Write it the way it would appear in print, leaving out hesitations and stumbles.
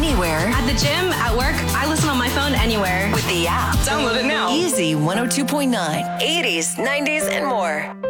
anywhere. At the gym, at work, I listen on my phone anywhere. With the app. Download it now. Easy 102.9, 80s, 90s, and more.